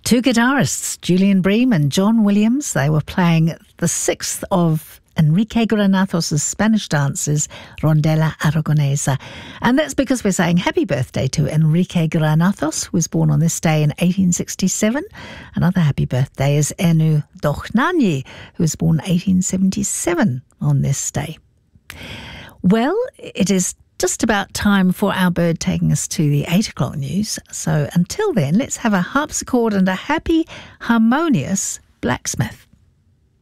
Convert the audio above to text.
Two guitarists, Julian Bream and John Williams, they were playing the sixth of Enrique Granados' Spanish dances, Rondella Aragonesa. And that's because we're saying happy birthday to Enrique Granados, who was born on this day in 1867. Another happy birthday is Enu Dochnani, who was born 1877 on this day. Well, it is just about time for our bird taking us to the 8 o'clock news. So until then, let's have a harpsichord and a happy, harmonious blacksmith.